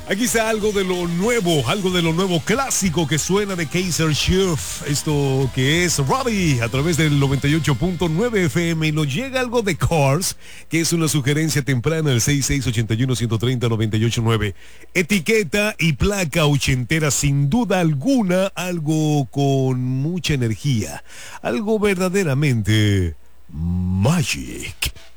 Aquí está algo de lo nuevo clásico que suena de Kaiser Chief. Esto que es Robbie a través del 98.9 FM y nos llega algo de Cars, que es una sugerencia temprana al 6681-130-989. Etiqueta y placa ochentera, sin duda alguna, algo con mucha energía, algo verdaderamente magic.